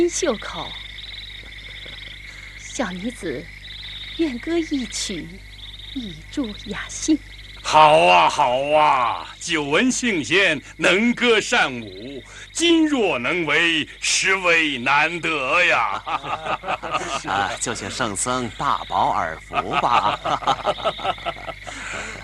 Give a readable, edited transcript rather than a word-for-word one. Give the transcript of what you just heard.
袖口，小女子愿歌一曲，以助雅兴。 好啊，好啊！久闻杏仙能歌善舞，今若能为，实为难得呀！ 就请圣僧大饱耳福吧。